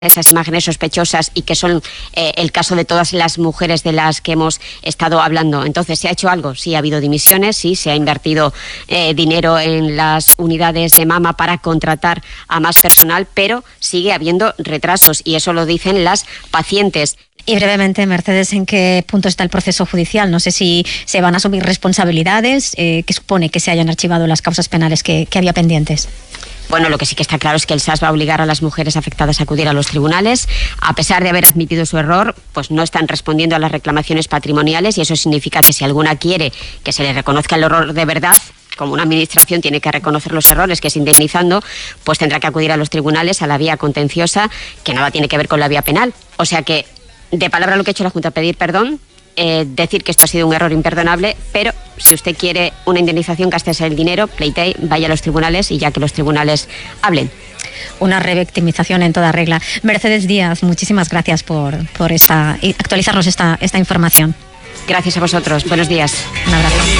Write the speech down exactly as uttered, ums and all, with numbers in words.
esas imágenes sospechosas y que son eh, el caso de todas las mujeres de las que hemos estado hablando. Entonces, ¿se ha hecho algo? Sí, ha habido dimisiones, sí, se ha invertido eh, dinero en las unidades de mama para contratar a más personal, pero sigue habiendo retrasos y eso lo dicen las pacientes. Y brevemente, Mercedes, ¿en qué punto está el proceso judicial? No sé si se van a asumir responsabilidades, eh, que supone que se hayan archivado las causas penales que, que había pendientes. Bueno, lo que sí que está claro es que el S A S va a obligar a las mujeres afectadas a acudir a los tribunales. A pesar de haber admitido su error, pues no están respondiendo a las reclamaciones patrimoniales y eso significa que si alguna quiere que se le reconozca el error de verdad, como una administración tiene que reconocer los errores, que es indemnizando, pues tendrá que acudir a los tribunales, a la vía contenciosa, que nada tiene que ver con la vía penal. O sea que, de palabra lo que ha hecho la Junta, pedir perdón, Eh, decir que esto ha sido un error imperdonable, pero si usted quiere una indemnización, gástese el dinero, pleitee, vaya a los tribunales y ya que los tribunales hablen. Una revictimización en toda regla. Mercedes Díaz, muchísimas gracias por, por esta, actualizarnos esta, esta información. Gracias a vosotros. Buenos días. Un abrazo.